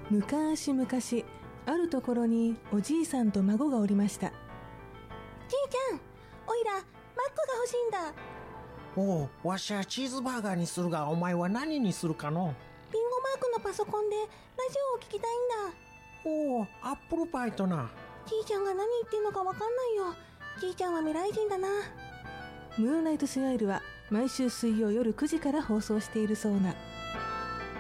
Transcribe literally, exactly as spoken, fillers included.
昔々あるところにおじいさんと孫がおりました。 じいちゃん、おいらマックが欲しいんだ。 おう、わしはチーズバーガーにするが、お前は何にするかの？ ビンゴマークのパソコンでラジオを聞きたいんだ。 おう、アップルパイとな。 じいちゃんが何言ってんのかわかんないよ。じいちゃんは未来人だな。 ムーンライトスマイルは毎週水曜夜くじから放送しているそうな。